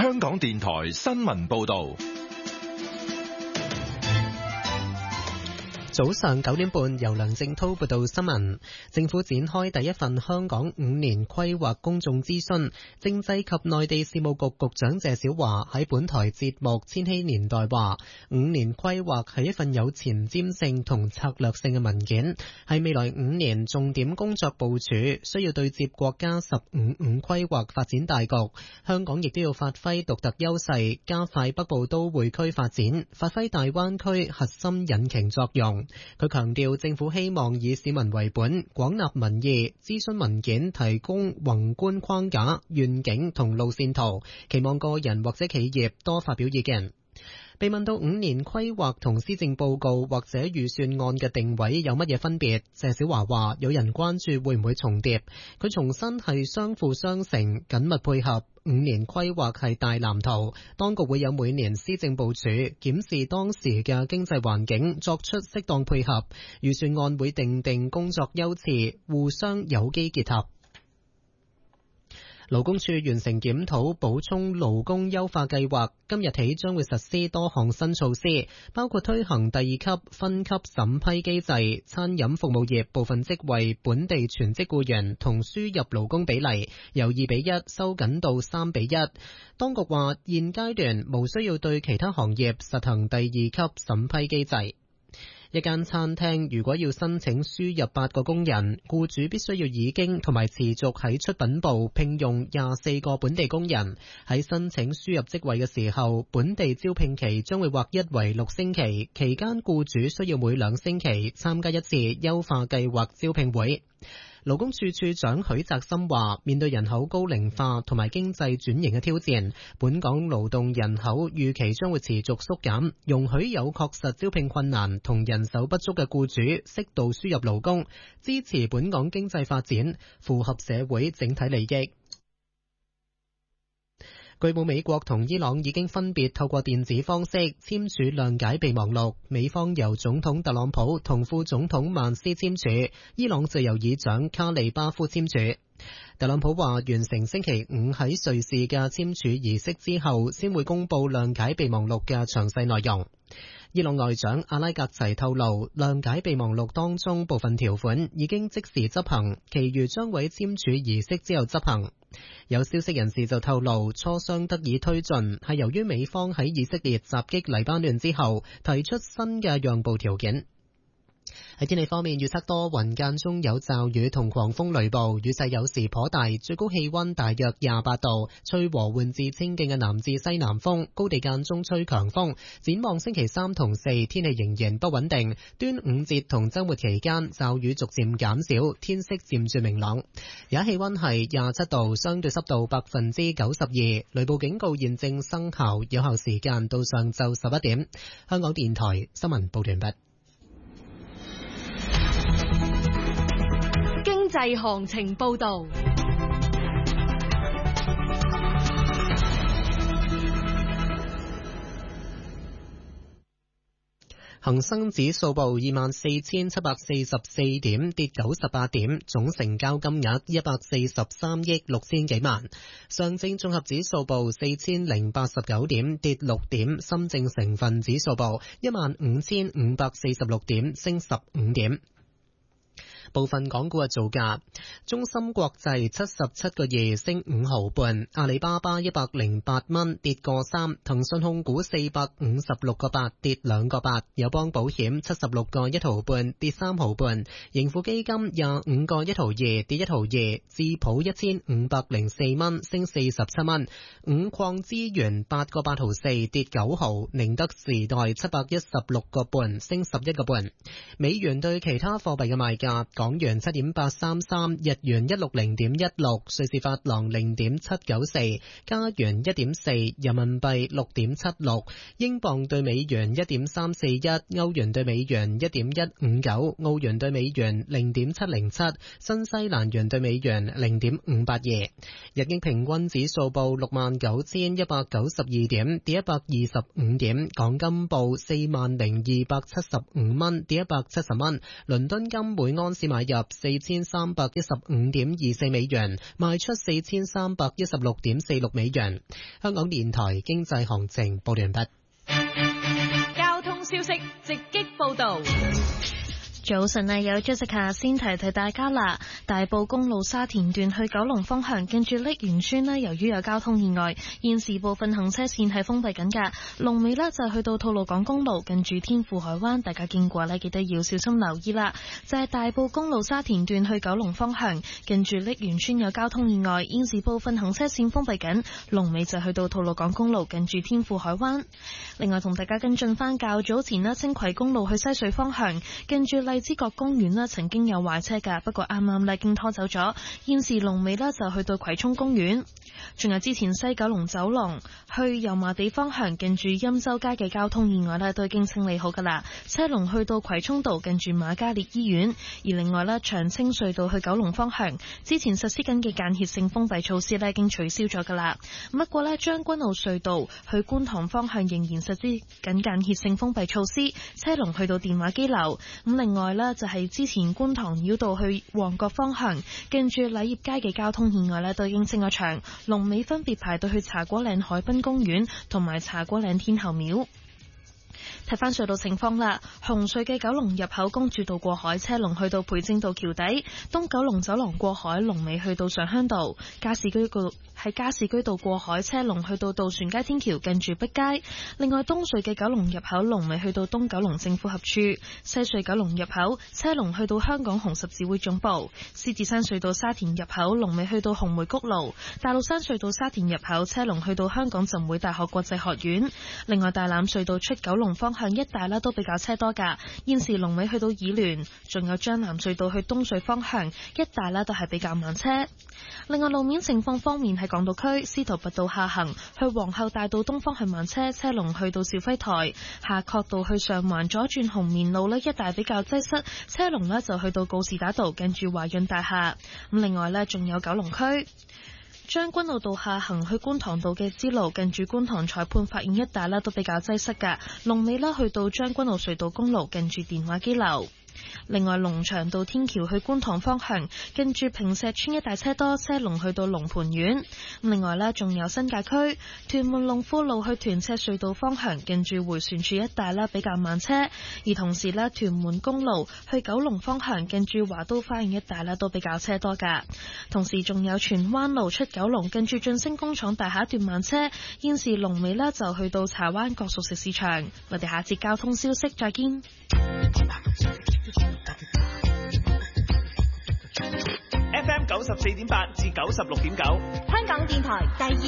香港電台新聞報道。 早上9點半，由梁正濤報道新聞。政府展開第一份香港5年規劃公眾諮詢，政制及內地事務局局長謝小華喺本台節目《千禧年代》話，5年規劃係一份有前瞻性同策略性嘅文件，係未來5年重點工作部署，需要對接國家15規劃發展大局。香港亦都要發揮獨特優勢，加快北部都會區發展，發揮大灣區核心引擎作用。佢強調，政府希望以市民為本，廣納民意，諮詢文件提供宏觀框架、願景同路線圖，期望個人或者企業多發表意見。被問到5年規劃同施政報告或者預算案嘅定位有乜嘢分別，謝小華話有人關注會唔會重疊，佢重申係相輔相成，緊密配合。5年規劃係大藍圖，當局會有每年施政部署，檢視當時嘅經濟環境，作出適當配合。預算案會定工作優次，互相有機結合。勞工處完成檢討補充勞工優化計劃，今日起將會實施多項新措施，包括推行第2級分級審批機制，餐飲服務業部分職位本地全職僱員同輸入勞工比例由2:1收緊到3:1。當局話現階段無需要對其他行業實行第2級審批機制。一間餐廳如果要申請輸入8個工人，僱主必須要已經同埋持續喺出品部聘用24個本地工人。喺申請輸入職位嘅時候，本地招聘期將會劃一為6星期，期間僱主需要每2星期參加一次優化計劃招聘會。勞工處處長許澤森話，面對人口高齡化同埋經濟轉型嘅挑戰，本港勞動人口預期將會持續縮減，容許有確實招聘困難同人手不足嘅僱主適度輸入勞工，支持本港經濟發展，符合社會整體利益。據報美國同伊朗已經分別透過電子方式簽署諒解備忘錄，美方由總統特朗普同副總統曼斯簽署，伊朗就由議長卡利巴夫簽署。特朗普話完成星期5喺瑞士嘅簽署儀式之後，先會公佈諒解備忘錄嘅詳細內容。伊朗外長阿拉格齊透露，諒解備忘錄當中部分條款已經即時執行，其餘將會簽署儀式之後執行。有消息人士就透露，磋商得以推進係由於美方喺以色列襲擊黎巴嫩之後提出新嘅讓步條件。喺天氣方面，預測多雲間中有驟雨同狂風雷暴，雨勢有時頗大，最高氣溫大約28度，吹和緩至清勁嘅南至西南風，高地間中吹強風。展望星期3同4，天氣仍然不穩定。端午節同週末期間，驟雨逐漸減少，天色漸轉明朗。而家氣溫係27度，相對濕度92%，雷暴警告現正生效，有效時間到上晝11點。香港電台新聞報完畢。 經濟行情報道。 恒生指數報24,744點，跌98點，總成交金額143億6千幾萬。上證綜合指數報4089點，跌6點。深證成分指數報15546點，升15點。部分港股嘅造價：中芯國際77個2升5毫半，阿里巴巴108蚊跌個3，騰訊控股456個8跌2個8，友邦保險76個1毫半跌3毫半，盈富基金25個1毫2跌1毫2，智普1504蚊升47蚊，五礦資源8個8毫4跌9毫，寧德時代716個半升11個半。美元對其他貨幣嘅賣價。港元7.833，日元160.16，瑞士法郎0.794，加元1.4，人民幣6.76，英鎊對美元1.341，歐元對美元1.159，澳元對美元0.707，新西蘭元對美元0.582。日經平均指數報69,192點，跌125點。港金報40,275蚊，跌170蚊。倫敦金每安士買入4315.24美元，賣出4316.46美元。香港電台經濟行情報完畢。 交通消息直擊報道。 早晨啊，有 Jessica 先提大家啦。大埔公路沙田段去九龍方向，近住瀝源村呢，由於有交通意外，現時部分行車線係封閉緊㗎。龍尾呢就去到吐露港公路，近住天富海灣，大家經過呢記得要小心留意啦。就係大埔公路沙田段去九龍方向，近住瀝源村有交通意外，現時部分行車線封閉緊。龍尾就去到吐露港公路，近住天富海灣。另外同大家跟進翻較早前呢，青葵公路去西隧方向，近住荔枝角公園曾經有壞車㗎，不過啱啱已經拖走咗。現時龍尾就去到葵涌公園。仲有之前西九龍走廊去油麻地方向，近住欽州街嘅交通意外都已經清理好㗎啦。車龍去到葵涌道，近住瑪嘉烈醫院。而另外長青隧道去九龍方向，之前實施緊嘅間歇性封閉措施已經取消咗㗎啦。不過將軍澳隧道去觀塘方向仍然實施緊間歇性封閉措施，車龍去到電話機樓。另外就係之前觀塘繞道去旺角方向，近住禮業街嘅交通意外都已經清咗場，龍尾分別排到去茶果嶺海濱公園同埋茶果嶺天后廟。睇翻隧道情況啦，紅隧嘅九龍入口公主道過海車龍去到培正道橋底，東九龍走廊過海龍尾去到上鄉道，加士居道過海車龍去到渡船街天橋近住碧街。另外東隧嘅九龍入口龍尾去到東九龍政府合署，西隧九龍入口車龍去到香港紅十字會總部，獅子山隧道沙田入口龍尾去到紅梅谷路，大老山隧道沙田入口車龍去到香港浸會大學國際學院。另外大欖隧道出九龍方向一帶都比較車多㗎，現時龍尾去到議聯，仲有將藍隧道去東隧方向一帶都係比較慢車。另外路面情況方面，喺港島區司徒拔道下行去皇后大道東方向慢車，車龍去到兆輝台；夏慤道去上環左轉紅棉路一帶比較擠塞，車龍就去到告士打道近住華潤大廈。咁另外仲有九龍區將軍澳道下行去觀塘道嘅支路，近住觀塘裁判法院一帶都比較擠塞㗎，龍尾去到將軍澳隧道公路近住電話機樓。另外龍翔道天橋去觀塘方向，近住坪石邨一帶車多，車龍去到龍蟠苑。另外仲有新界區屯門龍富路去屯赤隧道方向，近住迴旋處一帶比較慢車。而同時屯門公路去九龍方向，近住華都花園一帶都比較車多㗎。同時仲有荃灣路出九龍，近住晉升工廠大廈一段慢車。現時龍尾就去到柴灣角熟食市場。我哋下節交通消息再見。 FM 94.8至96.9， 香港電台第二